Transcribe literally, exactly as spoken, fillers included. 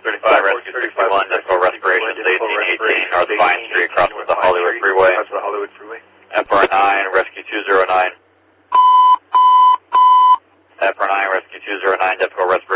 thirty-five, Rescue sixty-one, Defco Respirations, eighteen eighteen, North Vine Street, across from the Hollywood Freeway. Across the Hollywood Freeway. F R nine, Rescue two zero nine. F R nine, Rescue two zero nine, Defco Respirations.